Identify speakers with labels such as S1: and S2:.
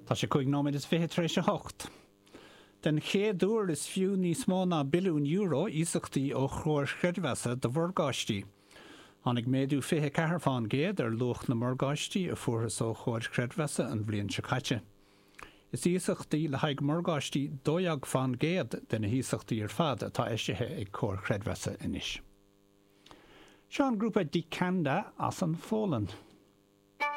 S1: Tá sé 5.28. Den chéadúr is fiú níos mó ná billiún euro ísachtaí ó chóir chreidmheasa do bhorgáistí. Tháinig méadú 24 géad ar luach na mórgáistí a fuarthas ó chóir chreidmheasa an bhliain se caite. Is ísachtaí le haig mórgáistí 2 géad den na ísachtaí ar fad atá éisithe ag chóir chreidmheasa inis. Seán grúpa Dicanda as an fólan.